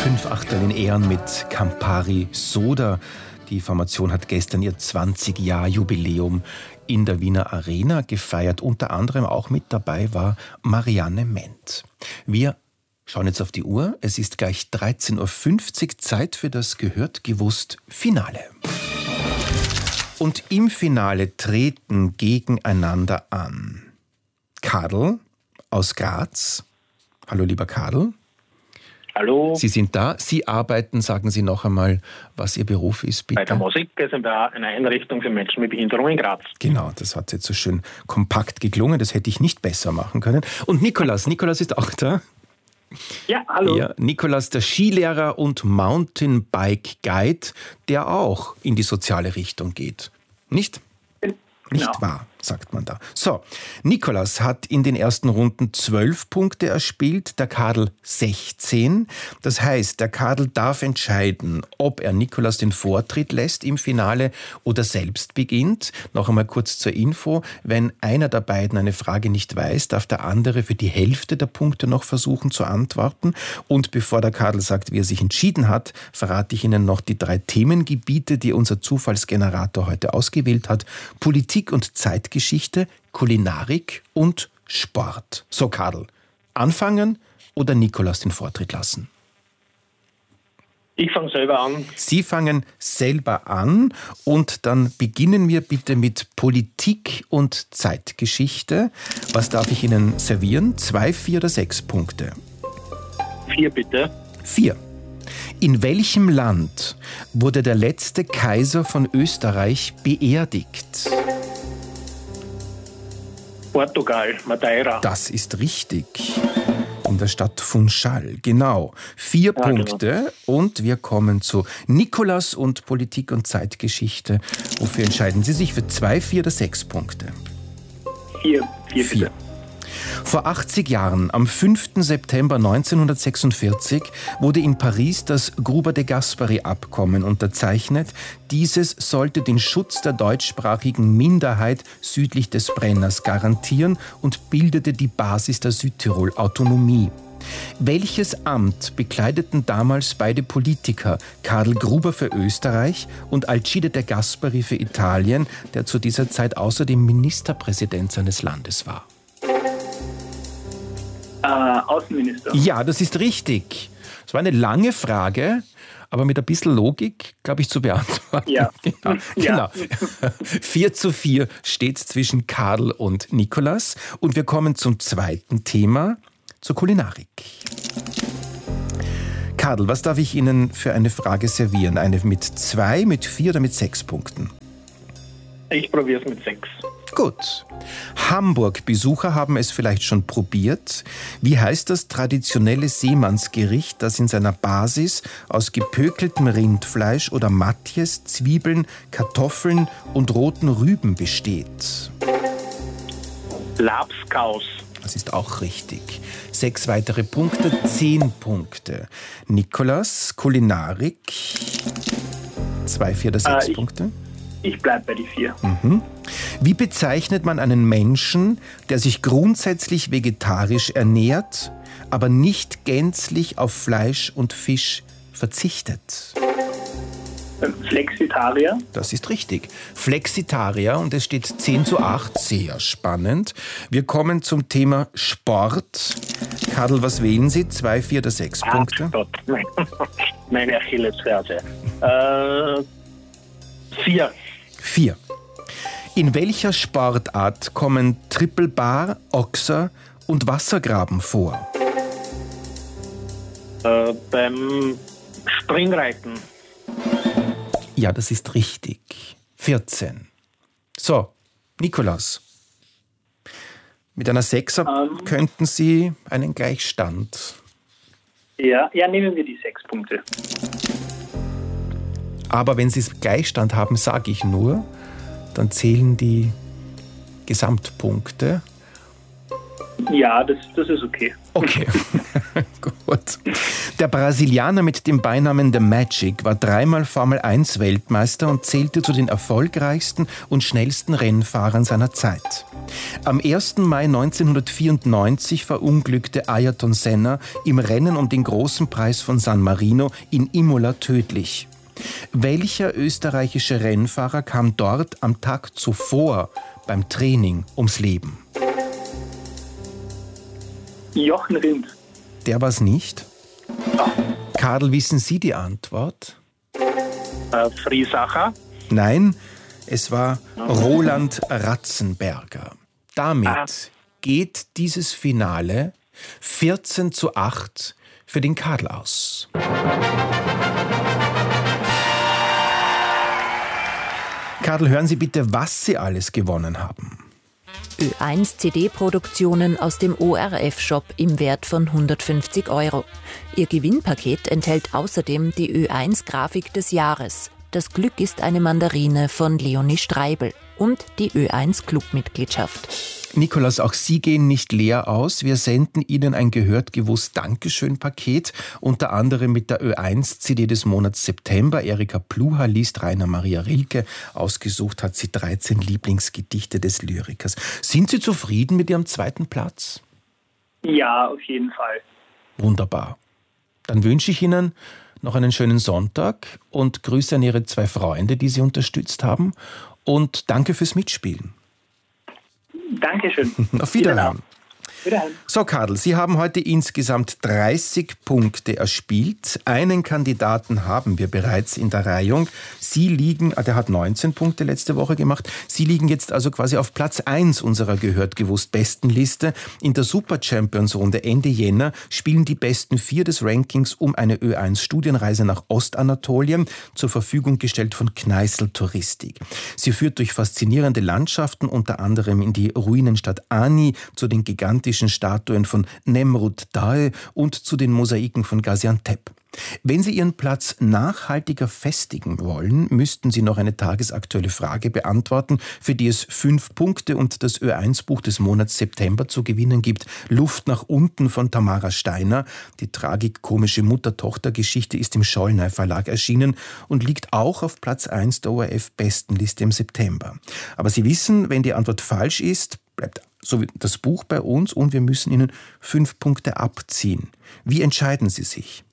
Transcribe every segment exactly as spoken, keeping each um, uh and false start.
Fünf Achtel in Ehren mit Campari Soda. Die Formation hat gestern ihr zwanzig-Jahr-Jubiläum in der Wiener Arena gefeiert. Unter anderem auch mit dabei war Marianne Ment. Wir schauen jetzt auf die Uhr. Es ist gleich dreizehn Uhr fünfzig, Zeit für das Gehört, gewusst Finale. Und im Finale treten gegeneinander an Kadel aus Graz. Hallo, lieber Kadel. Hallo. Sie sind da. Sie arbeiten, sagen Sie noch einmal, was Ihr Beruf ist, bitte. Bei der Musik GmbH, eine Einrichtung für Menschen mit Behinderung in Graz. Genau, das hat jetzt so schön kompakt geklungen. Das hätte ich nicht besser machen können. Und Nikolaus, Nikolaus ist auch da. Ja, hallo. Ja, Nikolaus, der Skilehrer und Mountainbike-Guide, der auch in die soziale Richtung geht. Nicht? Nicht Genau. wahr, sagt man da. So, Nikolaus hat in den ersten Runden zwölf Punkte erspielt, der Kadel sechzehn. Das heißt, der Kadel darf entscheiden, ob er Nikolaus den Vortritt lässt im Finale oder selbst beginnt. Noch einmal kurz zur Info. Wenn einer der beiden eine Frage nicht weiß, darf der andere für die Hälfte der Punkte noch versuchen zu antworten. Und bevor der Kadel sagt, wie er sich entschieden hat, verrate ich Ihnen noch die drei Themengebiete, die unser Zufallsgenerator heute ausgewählt hat. Politik und Zeitgeschichte, Kulinarik und Sport. So, Kadel, anfangen oder Nikolaus den Vortritt lassen? Ich fange selber an. Sie fangen selber an und dann beginnen wir bitte mit Politik und Zeitgeschichte. Was darf ich Ihnen servieren? Zwei, vier oder sechs Punkte? Vier bitte. Vier. In welchem Land wurde der letzte Kaiser von Österreich beerdigt? Portugal, Madeira. Das ist richtig. In der Stadt Funchal, genau. Vier Ja, Punkte genau. Und wir kommen zu Nikolaus und Politik und Zeitgeschichte. Wofür entscheiden Sie sich? Für zwei, vier oder sechs Punkte? Vier. Vier, Vier. bitte. Vor achtzig Jahren, am fünften September neunzehnhundertsechsundvierzig, wurde in Paris das Gruber-de-Gasperi-Abkommen unterzeichnet. Dieses sollte den Schutz der deutschsprachigen Minderheit südlich des Brenners garantieren und bildete die Basis der Südtirol-Autonomie. Welches Amt bekleideten damals beide Politiker, Karl Gruber für Österreich und Alcide de Gasperi für Italien, der zu dieser Zeit außerdem Ministerpräsident seines Landes war? Äh, Außenminister. Ja, das ist richtig. Es war eine lange Frage, aber mit ein bisschen Logik, glaube ich, zu beantworten. Ja. Genau. Ja. Genau. vier zu vier steht es zwischen Kadel und Nikolaus. Und wir kommen zum zweiten Thema, zur Kulinarik. Kadel, was darf ich Ihnen für eine Frage servieren? Eine mit zwei, mit vier oder mit sechs Punkten? Ich probiere es mit sechs. Gut. Hamburg-Besucher haben es vielleicht schon probiert. Wie heißt das traditionelle Seemannsgericht, das in seiner Basis aus gepökeltem Rindfleisch oder Matjes, Zwiebeln, Kartoffeln und roten Rüben besteht? Labskaus. Das ist auch richtig. Sechs weitere Punkte, zehn Punkte. Nikolaus, Kulinarik. Zwei, vier oder sechs Äh, ich- Punkte. Ich bleibe bei die vier. Mhm. Wie bezeichnet man einen Menschen, der sich grundsätzlich vegetarisch ernährt, aber nicht gänzlich auf Fleisch und Fisch verzichtet? Ähm, Flexitarier. Das ist richtig. Flexitarier und es steht zehn zu acht. Sehr spannend. Wir kommen zum Thema Sport. Kadel, was wählen Sie? Zwei, vier oder sechs Punkte? Ach Gott, mein, meine Achillesferse. Äh, vier. Vier. In welcher Sportart kommen Triple Bar, Ochser und Wassergraben vor? Äh, beim Springreiten. Ja, das ist richtig. vierzehn. So, Nikolaus. Mit einer Sechser Ähm. könnten Sie einen Gleichstand. Ja, ja, nehmen wir die sechs Punkte. Aber wenn Sie es Gleichstand haben, sage ich nur, dann zählen die Gesamtpunkte. Ja, das, das ist okay. Okay, gut. Der Brasilianer mit dem Beinamen The Magic war dreimal Formel eins Weltmeister und zählte zu den erfolgreichsten und schnellsten Rennfahrern seiner Zeit. Am ersten Mai neunzehnhundertvierundneunzig verunglückte Ayrton Senna im Rennen um den großen Preis von San Marino in Imola tödlich. Welcher österreichische Rennfahrer kam dort am Tag zuvor beim Training ums Leben? Jochen Rindt. Der war's nicht. Ah. Karl, wissen Sie die Antwort? Äh, Friesacher. Nein, es war Roland Ratzenberger. Damit ah. geht dieses Finale vierzehn zu acht für den Karl aus. Karl, hören Sie bitte, was Sie alles gewonnen haben. Ö eins C D-Produktionen aus dem O R F-Shop im Wert von hundertfünfzig Euro. Ihr Gewinnpaket enthält außerdem die Ö eins Grafik des Jahres. Das Glück ist eine Mandarine von Leonie Streibel und die Ö eins Clubmitgliedschaft. Nikolaus, auch Sie gehen nicht leer aus. Wir senden Ihnen ein gehört gewusst Dankeschön-Paket, unter anderem mit der Ö eins C D des Monats September. Erika Pluha liest Rainer Maria Rilke. Ausgesucht hat sie dreizehn Lieblingsgedichte des Lyrikers. Sind Sie zufrieden mit Ihrem zweiten Platz? Ja, auf jeden Fall. Wunderbar. Dann wünsche ich Ihnen noch einen schönen Sonntag und Grüße an Ihre zwei Freunde, die Sie unterstützt haben. Und danke fürs Mitspielen. Dankeschön. Auf Wiederhören. Wiederhören. So, Karl, Sie haben heute insgesamt dreißig Punkte erspielt. Einen Kandidaten haben wir bereits in der Reihung. Sie liegen, der hat neunzehn Punkte letzte Woche gemacht. Sie liegen jetzt also quasi auf Platz eins unserer gehört gewusst besten Liste. In der Super Champions Runde Ende Jänner spielen die besten vier des Rankings um eine Ö eins Studienreise nach Ostanatolien, zur Verfügung gestellt von Kneißl Touristik. Sie führt durch faszinierende Landschaften, unter anderem in die Ruinenstadt Ani, zu den gigantischen Statuen von Nemrut Dae und zu den Mosaiken von Gaziantep. Wenn Sie Ihren Platz nachhaltiger festigen wollen, müssten Sie noch eine tagesaktuelle Frage beantworten, für die es fünf Punkte und das Ö eins Buch des Monats September zu gewinnen gibt. Luft nach unten von Tamara Steiner. Die tragikomische Mutter-Tochter-Geschichte ist im Schollnay Verlag erschienen und liegt auch auf Platz eins der O R F-Bestenliste im September. Aber Sie wissen, wenn die Antwort falsch ist, bleibt so das Buch bei uns und wir müssen Ihnen fünf Punkte abziehen. Wie entscheiden Sie sich?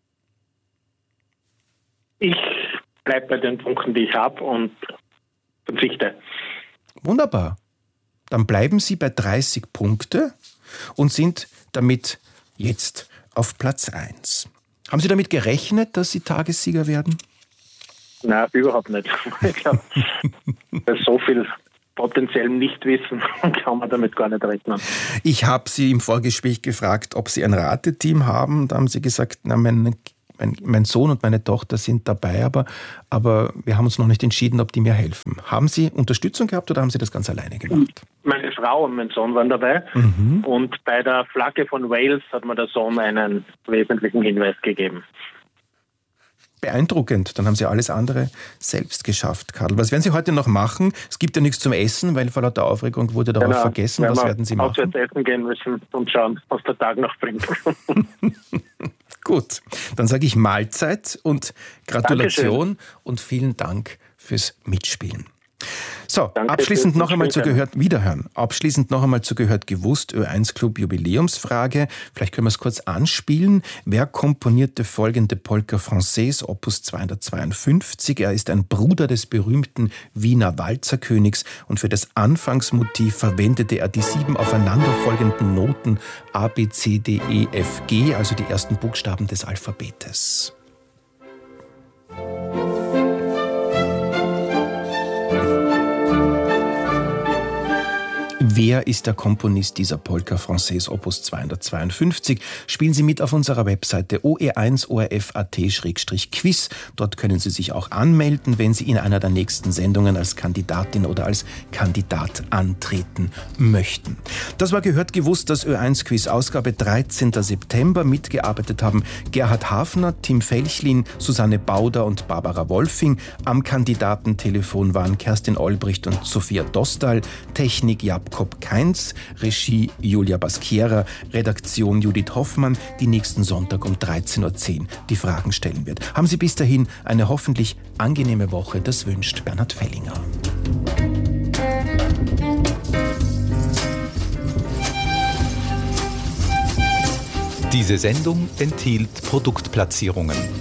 Ich bleibe bei den Punkten, die ich habe und verzichte. Wunderbar. Dann bleiben Sie bei dreißig Punkte und sind damit jetzt auf Platz eins. Haben Sie damit gerechnet, dass Sie Tagessieger werden? Nein, überhaupt nicht. Ich glaube, da ist so viel potenziellem Nichtwissen kann man damit gar nicht rechnen. Ich habe Sie im Vorgespräch gefragt, ob Sie ein Rateteam haben. Da haben Sie gesagt, na, mein, mein, mein Sohn und meine Tochter sind dabei, aber, aber wir haben uns noch nicht entschieden, ob die mir helfen. Haben Sie Unterstützung gehabt oder haben Sie das ganz alleine gemacht? Meine Frau und mein Sohn waren dabei. Mhm. Und bei der Flagge von Wales hat mir der Sohn einen wesentlichen Hinweis gegeben. Beeindruckend. Dann haben Sie alles andere selbst geschafft, Karl. Was werden Sie heute noch machen? Es gibt ja nichts zum Essen, weil vor lauter Aufregung wurde darauf genau, vergessen. Was werden Sie machen? Auswärts essen gehen müssen und schauen, was der Tag noch bringt. Gut, dann sage ich Mahlzeit und Gratulation Dankeschön. Und vielen Dank fürs Mitspielen. So, Danke abschließend noch einmal zu Mitspielen. gehört, wiederhören. Abschließend noch einmal zu gehört gewusst, Ö eins Club Jubiläumsfrage. Vielleicht können wir es kurz anspielen. Wer komponierte folgende Polka Française, Opus zweihundertzweiundfünfzig? Er ist ein Bruder des berühmten Wiener Walzerkönigs und für das Anfangsmotiv verwendete er die sieben aufeinanderfolgenden Noten A, B, C, D, E, F, G, also die ersten Buchstaben des Alphabetes. Wer ist der Komponist dieser Polka Française Opus zweihundertzweiundfünfzig? Spielen Sie mit auf unserer Webseite o e eins o r f punkt a t slash quiz. Dort können Sie sich auch anmelden, wenn Sie in einer der nächsten Sendungen als Kandidatin oder als Kandidat antreten möchten. Das war gehört gewusst, das Ö eins Quiz, Ausgabe dreizehnten September. Mitgearbeitet haben Gerhard Hafner, Tim Felchlin, Susanne Bauder und Barbara Wolfing. Am Kandidatentelefon waren Kerstin Olbricht und Sophia Dostal. Technik Jakob Jakob Kainz, Regie Julia Baskiera, Redaktion Judith Hoffmann, die nächsten Sonntag um dreizehn Uhr zehn die Fragen stellen wird. Haben Sie bis dahin eine hoffentlich angenehme Woche. Das wünscht Bernhard Fellinger. Diese Sendung enthielt Produktplatzierungen.